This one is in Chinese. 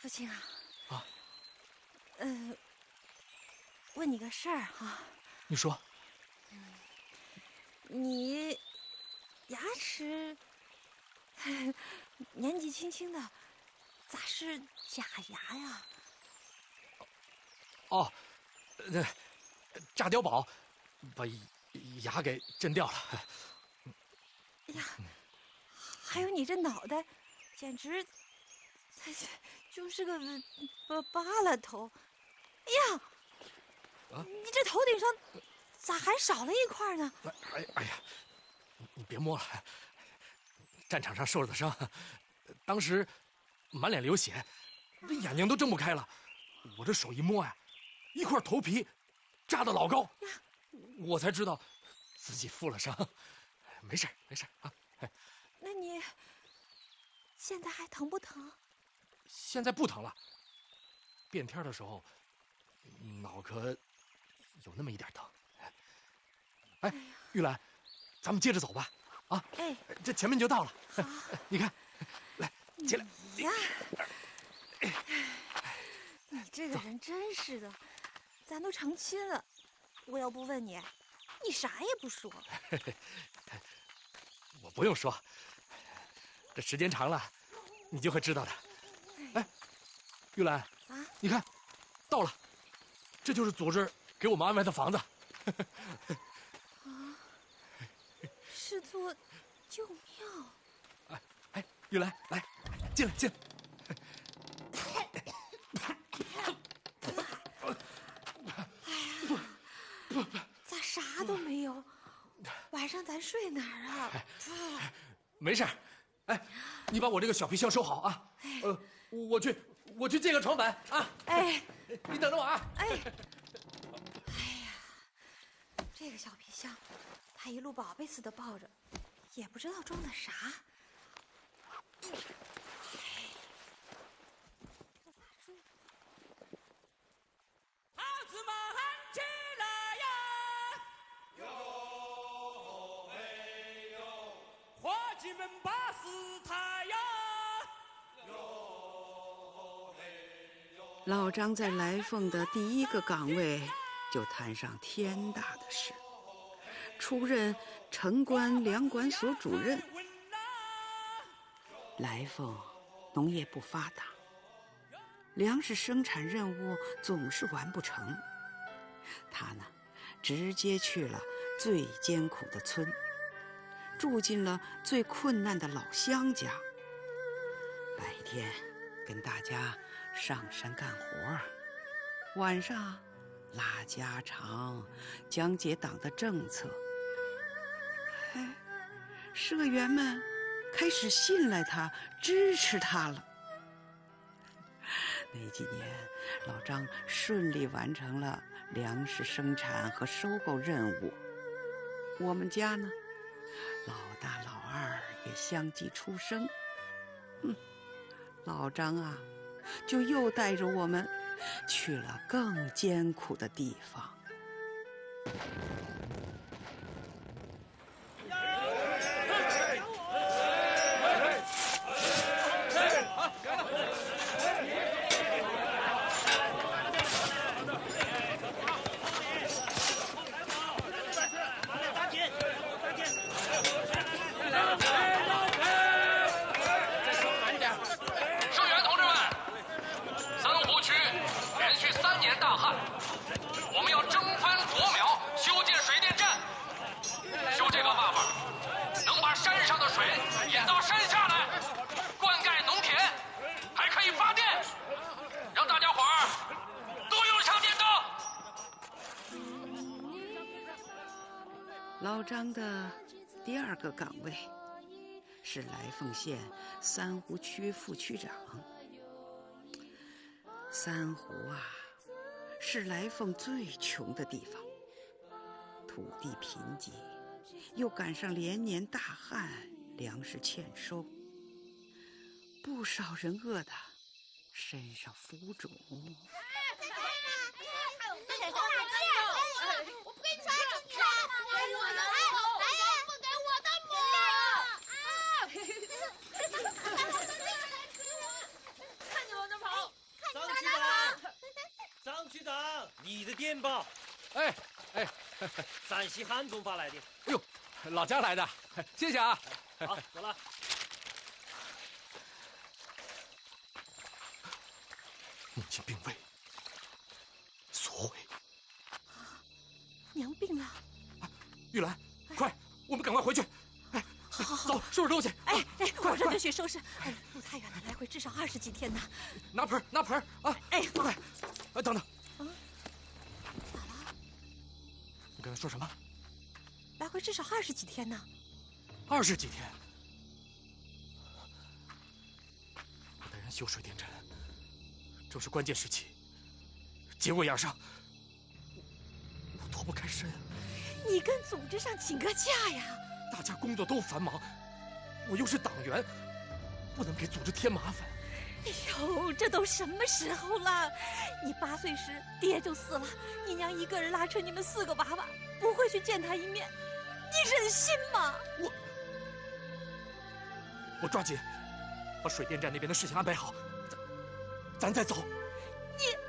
父亲啊。 啊。 问你个事儿哈。 你说。 你牙齿年纪轻轻的，咋是假牙呀？ 哦，那炸碉堡把牙给震掉了。 哎呀，还有你这脑袋，简直就是个疤了头。哎呀，你这头顶上咋还少了一块呢？ 哎呀，你别摸了，战场上受的伤，当时满脸流血，这眼睛都睁不开了。我这手一摸呀，一块头皮扎得老高呀，我才知道自己负了伤。没事啊。 那你现在还疼不疼？ 现在不疼了。变天的时候，脑壳有那么一点疼。哎，玉兰，咱们接着走吧。啊， 哎， 这前面就到了。你看，来，起来。 呀，你这个人真是的，咱都成亲了，我要不问你，你啥也不说。 我不用说，这时间长了，你就会知道的。哎，玉兰啊，你看，到了，这就是组织给我们安排的房子。 啊，是座旧庙。 哎，玉兰，来，进来。 咋啥都没有？晚上咱睡哪儿啊？ 没事。哎，你把我这个小皮箱收好啊。我去借个床板啊。 哎， 你等着我啊。 哎呀，这个小皮箱，他一路宝贝似的抱着，也不知道装的啥。 孩子们起来呀！哟嘿哟，伙计们把事抬呀！哟嘿哟。 老张在来凤的第一个岗位就摊上天大的事，出任城关粮管所主任。来凤农业不发达，粮食生产任务总是完不成。他呢，直接去了最艰苦的村，住进了最困难的老乡家。白天跟大家上山干活，晚上拉家常，讲解党的政策。社员们开始信赖他，支持他了。那几年，老张顺利完成了粮食生产和收购任务。我们家呢，老大老二也相继出生。老张啊，就又带着我们去了更艰苦的地方。 我们要征翻国苗，修建水电站。修这个办法，能把山上的水引到山下来，灌溉农田，还可以发电，让大家伙儿都用上电灯。 老张的第二个岗位是来凤县三湖区副区长。三湖啊，是来凤最穷的地方，土地贫瘠，又赶上连年大旱，粮食欠收，不少人饿得身上浮肿。 我不跟你说，你来，给我的，来呀，不给我的母！看你往那跑！ 你的电报， 哎， 陕西汉中发来的。 哎呦，老家来的，谢谢啊。 好，走了。 母亲病危，所谓。 娘病了。 玉兰，快，我们赶快回去。哎， 好， 走，收拾东西。 哎，我这就去收拾。哎，路太远了，来回至少20几天呢。 拿盆啊！ 哎， 快，哎，等等。 咋了？ 你刚才说什么？ 来回至少20几天呢。 20几天。我带人修水电站，正是关键时期，节骨眼上，我脱不开身。 你跟组织上请个假呀！ 大家工作都繁忙，我又是党员，不能给组织添麻烦。 哎呦，这都什么时候了？你8岁时爹就死了，你娘一个人拉扯你们4个娃娃，不会去见他一面，你忍心吗？ 我抓紧把水电站那边的事情安排好，咱再走。 你